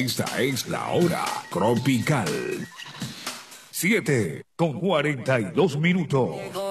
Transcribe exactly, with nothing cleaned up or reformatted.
Esta es la hora tropical. siete con cuarenta y dos minutos.